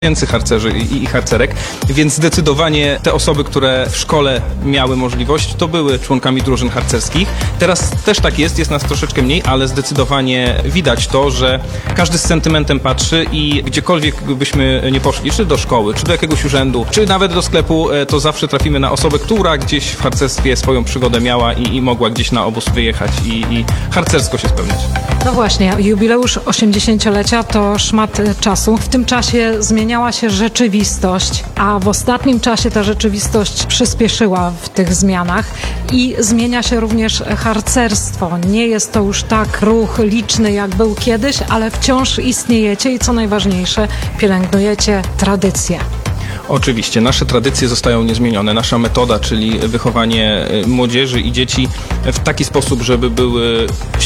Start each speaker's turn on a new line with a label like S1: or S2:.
S1: harcerzy i harcerek, więc zdecydowanie te osoby, które w szkole miały możliwość, to były członkami drużyn harcerskich. Teraz też tak jest nas troszeczkę mniej, ale zdecydowanie widać to, że każdy z sentymentem patrzy i gdziekolwiek byśmy nie poszli, czy do szkoły, czy do jakiegoś urzędu, czy nawet do sklepu, to zawsze trafimy na osobę, która gdzieś w harcerstwie swoją przygodę miała i mogła gdzieś na obóz wyjechać i harcersko się spełniać.
S2: No właśnie, jubileusz 80-lecia to szmat czasu. W tym czasie zmieniała się rzeczywistość, a w ostatnim czasie ta rzeczywistość przyspieszyła w tych zmianach i zmienia się również harcerstwo. Nie jest to już tak ruch liczny, jak był kiedyś, ale wciąż istniejecie i co najważniejsze, pielęgnujecie tradycje.
S1: Oczywiście, nasze tradycje zostają niezmienione. Nasza metoda, czyli wychowanie młodzieży i dzieci w taki sposób, żeby były